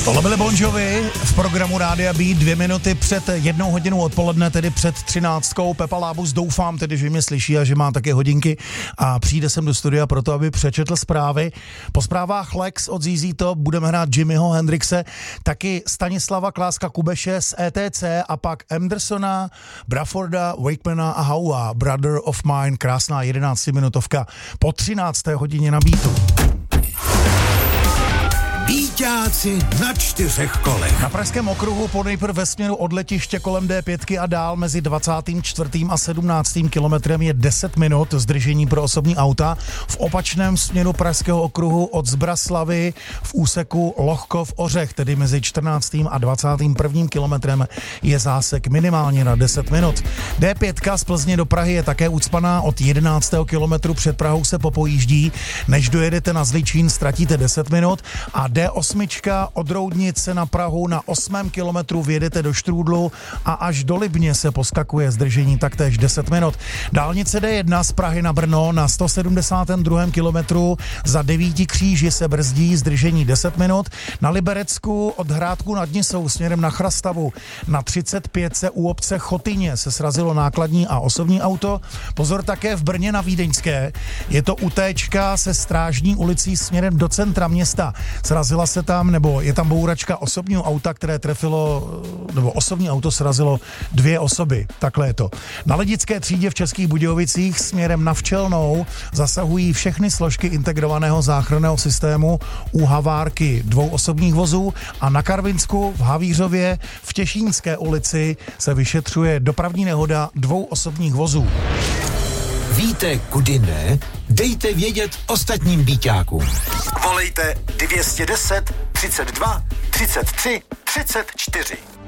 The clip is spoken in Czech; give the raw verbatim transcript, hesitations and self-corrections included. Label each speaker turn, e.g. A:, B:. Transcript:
A: Tohle byly Bon Jovi v programu Rádia Beat dvě minuty před jednou hodinou odpoledne, tedy před třináctkou. Pepa Lábus, doufám tedy, že mě slyší a že má také hodinky a přijde sem do studia proto, aby přečetl zprávy. Po zprávách Lex od Z Z Top budeme hrát Jimmyho Hendrixe, taky Stanislava Kláska Kubeše z E T C a pak Andersona, Brafforda, Wakemana a Howa, Brother of Mine, krásná jedenáctiminutovka po třinácté hodině na Beatu.
B: Bíťáci na čtyřech kolech.
A: Na pražském okruhu po nejprve ve směru od letiště kolem D pět a dál mezi dvacátým čtvrtým a sedmnáctým kilometrem je deset minut zdržení pro osobní auta. V opačném směru pražského okruhu od Zbraslavy v úseku Lochkov Ořech, tedy mezi čtrnáctým a dvacátým prvním kilometrem je zásek minimálně na deset minut. D pět z Plzně do Prahy je také ucpaná, od jedenáctého kilometru před Prahou se popojíždí. Než dojedete na Zličín, ztratíte deset minut a D osm od Roudnice na Prahu na osmém kilometru vjedete do Štrůdlu a až do Libně se poskakuje, zdržení taktéž deset minut. Dálnice D jedna z Prahy na Brno na sto sedmdesátém druhém kilometru za Devíti kříži se brzdí, zdržení deset minut. Na Liberecku od Hrádku nad Nisou směrem na Chrastavu na třicet pět se u obce Chotyně se srazilo nákladní a osobní auto. Pozor také v Brně na Vídeňské. Je to utéčka se Strážní ulicí směrem do centra města. Srazila se tam, nebo je tam bouračka osobního auta, které trefilo, nebo osobní auto srazilo dvě osoby. Takhle je to. Na Lidické třídě v Českých Budějovicích směrem na Včelnou zasahují všechny složky integrovaného záchranného systému u havárky dvou osobních vozů a na Karvinsku v Havířově v Těšínské ulici se vyšetřuje dopravní nehoda dvou osobních vozů.
B: Víte, kudy ne? Dejte vědět ostatním bíťákům. Volejte dvě stě deset, třicet dva, třicet tři, třicet čtyři.